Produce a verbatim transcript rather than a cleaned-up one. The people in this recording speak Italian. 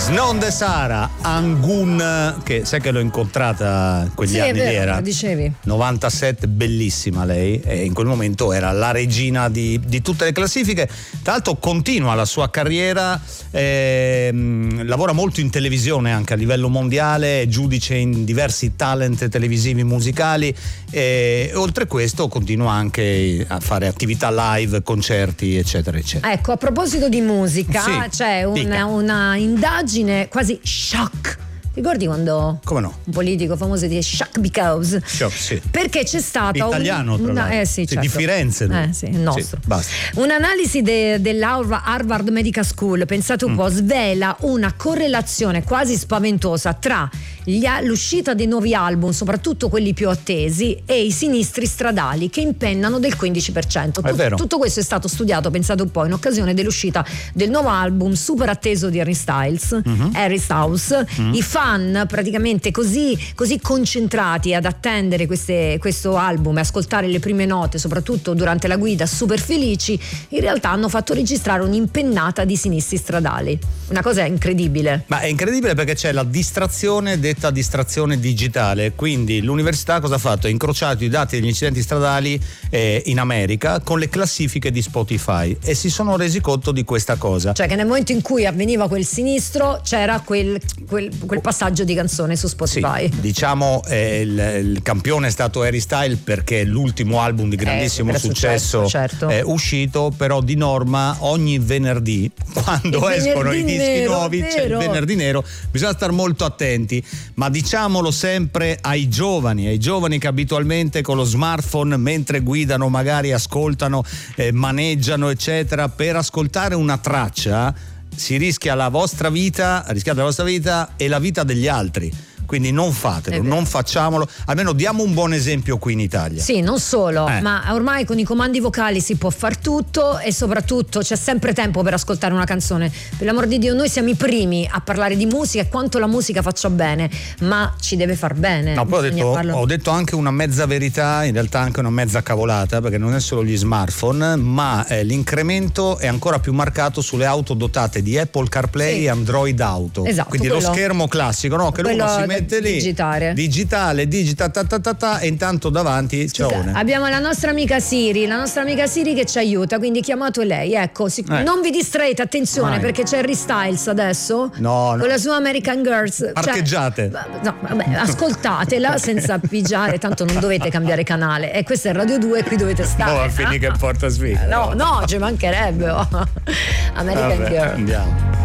Snow de Sara, Angun, che sai che l'ho incontrata quegli sì, anni è vero, lì, era lo dicevi. novantasette, bellissima lei, e in quel momento era la regina di, di tutte le classifiche. Tra l'altro continua la sua carriera, ehm, lavora molto in televisione anche a livello mondiale, è giudice in diversi talent televisivi musicali, e oltre questo continua anche a fare attività live, concerti, eccetera eccetera. Ecco, a proposito di musica, Sì, c'è una, una indagine quasi shock. Ricordi quando Come no? un politico famoso dice shock because? Shock, sì. Perché c'è stata Italiano, un, tra una, l'altro. eh sì, Sì, certo. di Firenze lui. Eh sì, il nostro. Sì, basta. Un'analisi de, dell'Harvard Medical School, pensate un Mm. po', svela una correlazione quasi spaventosa tra gli, l'uscita dei nuovi album, soprattutto quelli più attesi, e i sinistri stradali che impennano del quindici per cento. È vero. Tutto questo è stato studiato, pensate un po', in occasione dell'uscita del nuovo album super atteso di Harry Styles, Mhm. Harry Styles. Mhm. I fan praticamente così, così concentrati ad attendere queste, questo album e ascoltare le prime note, soprattutto durante la guida, super felici, in realtà hanno fatto registrare un'impennata di sinistri stradali. Una cosa incredibile. Ma è incredibile perché c'è la distrazione detta distrazione digitale, quindi l'università cosa ha fatto? Ha incrociato i dati degli incidenti stradali eh, in America con le classifiche di Spotify e si sono resi conto di questa cosa. Cioè che nel momento in cui avveniva quel sinistro c'era quel, quel, quel passaggio di canzone su Spotify. Sì, diciamo eh, il, il campione è stato Harry Styles perché è l'ultimo album di grandissimo Eh, successo, successo, certo. è uscito, però di norma ogni venerdì quando Il escono i venerdì dischi nero, nuovi c'è il vero. venerdì nero, bisogna stare molto attenti, ma diciamolo sempre ai giovani, ai giovani che abitualmente con lo smartphone mentre guidano magari ascoltano, eh, maneggiano eccetera, per ascoltare una traccia si rischia la vostra vita, rischiate la vostra vita e la vita degli altri. Quindi non fatelo, non facciamolo, almeno diamo un buon esempio qui in Italia. Sì, non solo, Eh. ma ormai con i comandi vocali si può far tutto e soprattutto c'è sempre tempo per ascoltare una canzone. Per l'amor di Dio, noi siamo i primi a parlare di musica e quanto la musica faccia bene, ma ci deve far bene. No, poi ho Bisogna detto, farlo. ho detto anche una mezza verità, in realtà anche una mezza cavolata, perché non è solo gli smartphone, ma eh, l'incremento è ancora più marcato sulle auto dotate di Apple CarPlay Sì. e Android Auto. Esatto, Quindi quello- lo schermo classico, no? Che quello uno si da mette lì, digitare. digitale, digita ta ta ta ta, e intanto davanti Scusa, ciaone. abbiamo la nostra amica Siri, la nostra amica Siri che ci aiuta, quindi chiamato lei, ecco, si- Eh. non vi distraete, attenzione, Vai. perché c'è Harry Styles adesso No, no. con la sua American Girls. Cioè, Parcheggiate. no, vabbè, ascoltatela senza pigiare, tanto non dovete cambiare canale. E questo è Radio due e qui dovete stare. Oh, finì che porta sfiga. No, no, ci mancherebbe. oh. American Vabbè, Girl. andiamo.